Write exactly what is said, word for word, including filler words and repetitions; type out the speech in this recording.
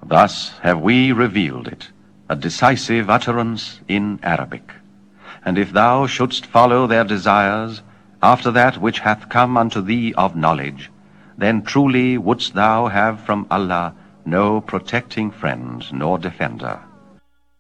Thus have we revealed it, a decisive utterance in Arabic. And if thou shouldst follow their desires, after that which hath come unto thee of knowledge, then truly wouldst thou have from Allah no protecting friend nor defender.